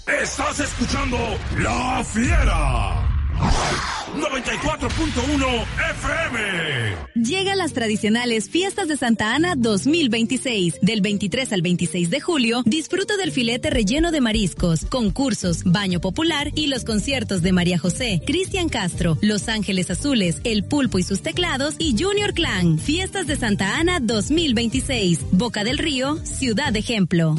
Estás escuchando La Fiera 94.1 FM. Llegan las tradicionales Fiestas de Santa Ana 2026. Del 23 al 26 de julio, disfruta del filete relleno de mariscos, concursos, baño popular y los conciertos de María José, Cristian Castro, Los Ángeles Azules, El Pulpo y sus Teclados y Junior Clan. Fiestas de Santa Ana 2026. Boca del Río, Ciudad Ejemplo.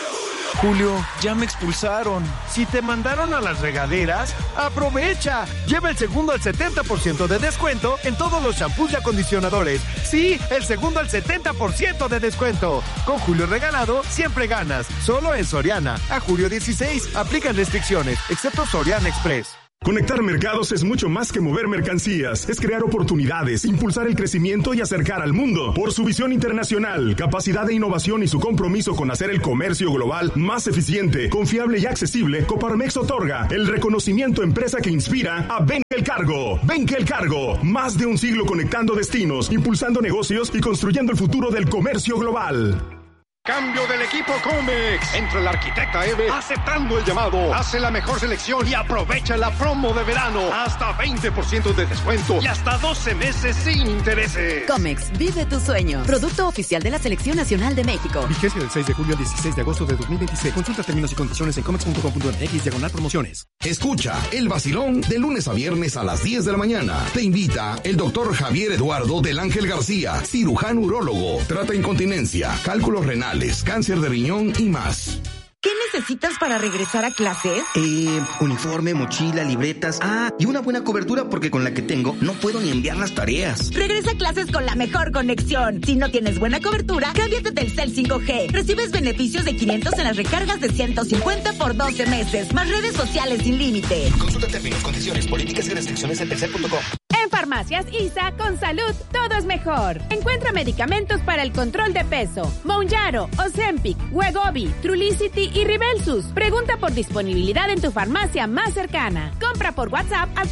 Julio, ya me expulsaron. Si te mandaron a las regaderas, aprovecha. Lleva el segundo al 70% de descuento en todos los shampoos y acondicionadores. Sí, el segundo al 70% de descuento. Con Julio regalado, siempre ganas. Solo en Soriana. A julio 16, aplican restricciones, excepto Soriana Express. Conectar mercados es mucho más que mover mercancías, es crear oportunidades, impulsar el crecimiento y acercar al mundo. Por su visión internacional, capacidad de innovación y su compromiso con hacer el comercio global más eficiente, confiable y accesible, Coparmex otorga el reconocimiento empresa que inspira a Venga el Cargo. Venga el Cargo, más de un siglo conectando destinos, impulsando negocios y construyendo el futuro del comercio global. Cambio del equipo Comex. Entra la arquitecta Eve aceptando el llamado. Hace la mejor selección y aprovecha la promo de verano. Hasta 20% de descuento y hasta 12 meses sin intereses. Comex, vive tu sueño. Producto oficial de la Selección Nacional de México. Vigencia del 6 de julio al 16 de agosto de 2026. Consulta términos y condiciones en comex.com.mx/promociones. Escucha El Vacilón de lunes a viernes a las 10 de la mañana. Te invita el doctor Javier Eduardo del Ángel García, cirujano urólogo. Trata incontinencia, cálculos renales, cáncer de riñón y más. ¿Qué necesitas para regresar a clases? Uniforme, mochila, libretas. Y una buena cobertura porque con la que tengo no puedo ni enviar las tareas. Regresa a clases con la mejor conexión. Si no tienes buena cobertura, cámbiate del Telcel 5G. Recibes beneficios de 500 en las recargas de 150 por 12 meses. Más redes sociales sin límite. Consulta términos, condiciones, políticas y restricciones en telcel.com. En Farmacias ISA, con salud, todo es mejor. Encuentra medicamentos para el control de peso. Mounjaro, Ozempic, Wegovy, Trulicity y Rybelsus. Pregunta por disponibilidad en tu farmacia más cercana. Compra por WhatsApp al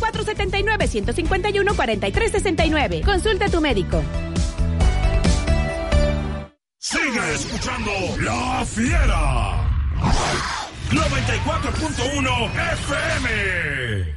479-151-4369. Consulta a tu médico. Sigue escuchando La Fiera 94.1 FM.